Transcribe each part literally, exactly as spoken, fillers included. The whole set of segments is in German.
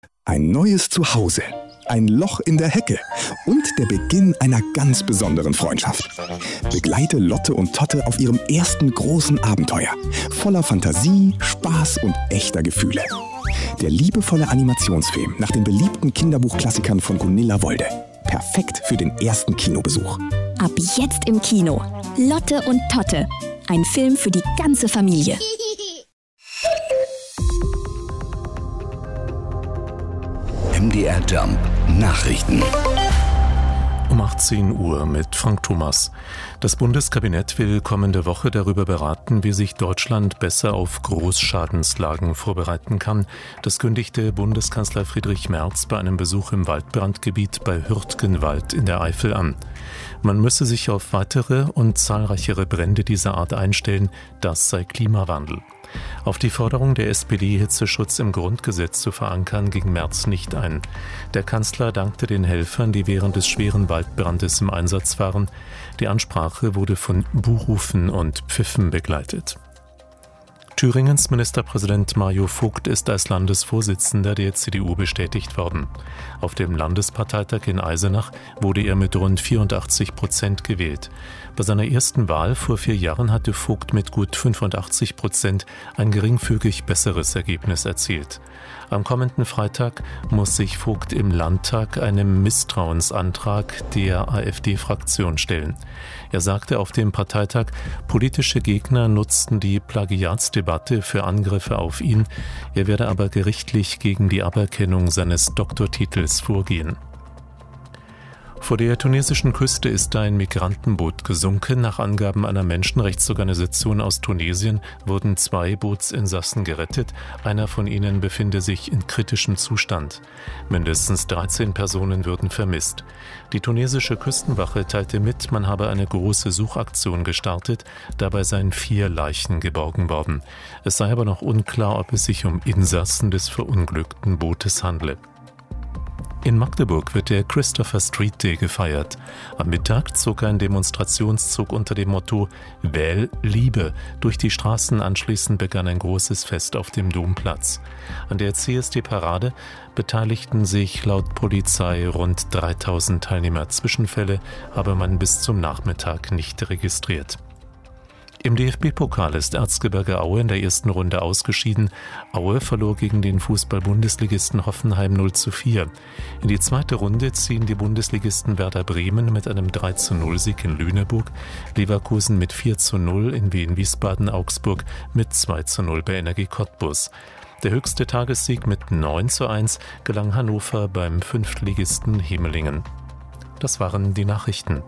Ein neues Zuhause, ein Loch in der Hecke und der Beginn einer ganz besonderen Freundschaft. Begleite Lotte und Totte auf ihrem ersten großen Abenteuer, voller Fantasie, Spaß und echter Gefühle. Der liebevolle Animationsfilm nach den beliebten Kinderbuchklassikern von Gunilla Wolde. Perfekt für den ersten Kinobesuch. Ab jetzt im Kino. Lotte und Totte. Ein Film für die ganze Familie. M D R Jump Nachrichten. Um achtzehn Uhr mit Frank Thomas. Das Bundeskabinett will kommende Woche darüber beraten, wie sich Deutschland besser auf Großschadenslagen vorbereiten kann. Das kündigte Bundeskanzler Friedrich Merz bei einem Besuch im Waldbrandgebiet bei Hürtgenwald in der Eifel an. Man müsse sich auf weitere und zahlreichere Brände dieser Art einstellen, das sei Klimawandel. Auf die Forderung der S P D, Hitzeschutz im Grundgesetz zu verankern, ging Merz nicht ein. Der Kanzler dankte den Helfern, die während des schweren Waldbrandes im Einsatz waren. Die Ansprache wurde von Buhrufen und Pfiffen begleitet. Thüringens Ministerpräsident Mario Vogt ist als Landesvorsitzender der C D U bestätigt worden. Auf dem Landesparteitag in Eisenach wurde er mit rund vierundachtzig Prozent gewählt. Bei seiner ersten Wahl vor vier Jahren hatte Vogt mit gut fünfundachtzig Prozent ein geringfügig besseres Ergebnis erzielt. Am kommenden Freitag muss sich Vogt im Landtag einem Misstrauensantrag der AfD-Fraktion stellen. Er sagte auf dem Parteitag, politische Gegner nutzten die Plagiatsdebatte für Angriffe auf ihn. Er werde aber gerichtlich gegen die Aberkennung seines Doktortitels vorgehen. Vor der tunesischen Küste ist ein Migrantenboot gesunken. Nach Angaben einer Menschenrechtsorganisation aus Tunesien wurden zwei Bootsinsassen gerettet. Einer von ihnen befinde sich in kritischem Zustand. Mindestens dreizehn Personen würden vermisst. Die tunesische Küstenwache teilte mit, man habe eine große Suchaktion gestartet. Dabei seien vier Leichen geborgen worden. Es sei aber noch unklar, ob es sich um Insassen des verunglückten Bootes handle. In Magdeburg wird der Christopher Street Day gefeiert. Am Mittag zog ein Demonstrationszug unter dem Motto »Wähl Liebe« durch die Straßen. Anschließend begann ein großes Fest auf dem Domplatz. An der C S D-Parade beteiligten sich laut Polizei rund dreitausend Teilnehmer. Zwischenfälle habe man bis zum Nachmittag nicht registriert. Im D F B-Pokal ist Erzgebirge Aue in der ersten Runde ausgeschieden. Aue verlor gegen den Fußball-Bundesligisten Hoffenheim null zu vier. In die zweite Runde ziehen die Bundesligisten Werder Bremen mit einem drei zu null Sieg in Lüneburg, Leverkusen mit vier zu null in Wien Wiesbaden, Augsburg mit zwei zu null bei Energie Cottbus. Der höchste Tagessieg mit neun zu eins gelang Hannover beim Fünftligisten Hemelingen. Das waren die Nachrichten.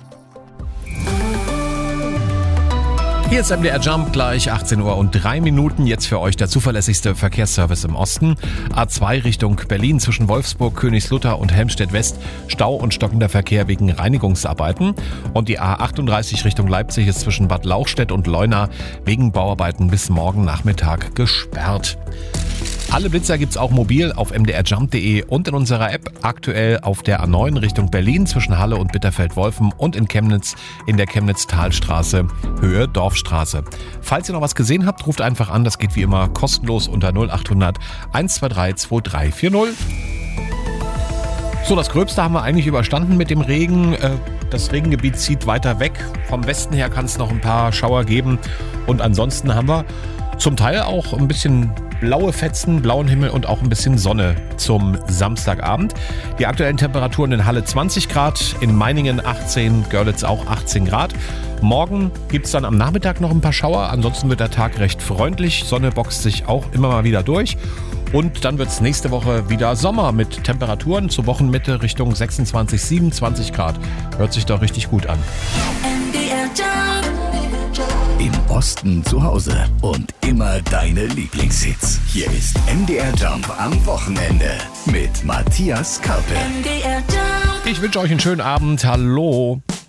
Hier ist M D R Jump, gleich achtzehn Uhr und drei Minuten. Jetzt für euch der zuverlässigste Verkehrsservice im Osten. A zwei Richtung Berlin zwischen Wolfsburg, Königslutter und Helmstedt West. Stau und stockender Verkehr wegen Reinigungsarbeiten. Und die A achtunddreißig Richtung Leipzig ist zwischen Bad Lauchstädt und Leuna wegen Bauarbeiten bis morgen Nachmittag gesperrt. Alle Blitzer gibt's auch mobil auf m d r jump punkt d e und in unserer App, aktuell auf der A neun Richtung Berlin zwischen Halle und Bitterfeld-Wolfen und in Chemnitz in der Chemnitz-Talstraße, Höhe Dorfstraße. Falls ihr noch was gesehen habt, ruft einfach an, das geht wie immer kostenlos unter null acht hundert eins zwei drei zwei drei vier null. So, das Gröbste haben wir eigentlich überstanden mit dem Regen. Das Regengebiet zieht weiter weg. Vom Westen her kann es noch ein paar Schauer geben und ansonsten haben wir zum Teil auch ein bisschen blaue Fetzen, blauen Himmel und auch ein bisschen Sonne zum Samstagabend. Die aktuellen Temperaturen in Halle zwanzig Grad, in Meiningen achtzehn, Görlitz auch achtzehn Grad. Morgen gibt es dann am Nachmittag noch ein paar Schauer, ansonsten wird der Tag recht freundlich. Sonne boxt sich auch immer mal wieder durch. Und dann wird es nächste Woche wieder Sommer mit Temperaturen zur Wochenmitte Richtung sechsundzwanzig, siebenundzwanzig Grad. Hört sich doch richtig gut an. Im Osten zu Hause und immer deine Lieblingshits. Hier ist M D R Jump am Wochenende mit Matthias Karpe. Ich wünsche euch einen schönen Abend. Hallo.